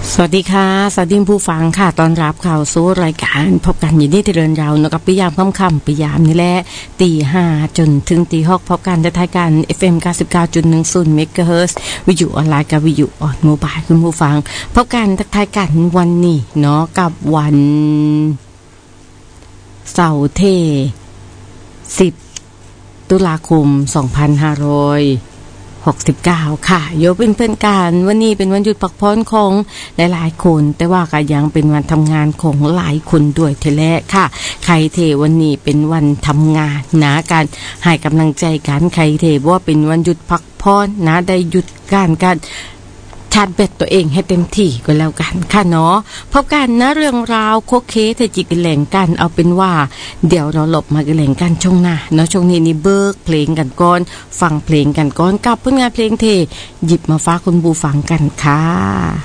สวัสดีค่ะสวัสดีผู้ฟังค่ะตอนรับข่าวสู่รายการพบกันอยู่ที่เรือนเราเนาะกับปิยามค่ำๆปิยามนี่แหละตี 5จนถึงตี 6พบกันในท้ายการ FM 99.10 MHz วิทยุออนไลน์กับวิทยุออนโมบายคุณผู้ฟังพบกันท้ายการวันนี้เนาะกับวันเสาร์ที่10ตุลาคม2569ค่ะโยเป็นเพื่อนกันวันนี้เป็นวันหยุดพักผ่อนของหลายๆคนแต่ว่าก็ยังเป็นวันทำงานของหลายคนด้วยแท้ๆค่ะใครเทวันนี้เป็นวันทำงานนะการให้กำลังใจกันใครเทว่าเป็นวันหยุดพักผ่อนนะได้หยุดการชาร์จแบตตัวเองให้เต็มที่ก็แล้วกันค่ะเนาะพบกันนะเรื่องราวโคเคเทจิกแหล่งกันเอาเป็นว่าเดี๋ยวเราหลบมาแหล่งกันช่วงหน้าเนาะช่วงนี้นี่เบิกเพลงกันก่อนฟังเพลงกันก่อนกับผลงานเพลงเทหยิบมาฝากคุณผู้ฟังกันค่ะ